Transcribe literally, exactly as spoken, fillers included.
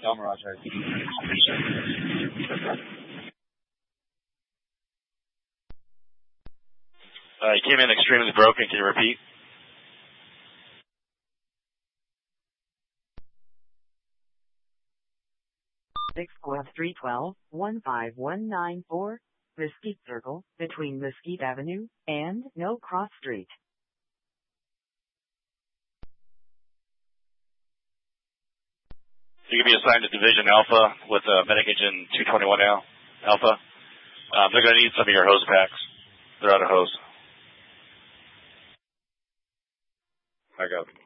Mirage. Uh, you came in extremely broken. Can you repeat? six four three twelve one five one nine four, Mesquite Circle, between Mesquite Avenue and No Cross Street. You can be assigned to Division Alpha with uh, Medic Engine two twenty-one L Alpha. Um, they're going to need some of your hose packs. They're out of hose. I got them.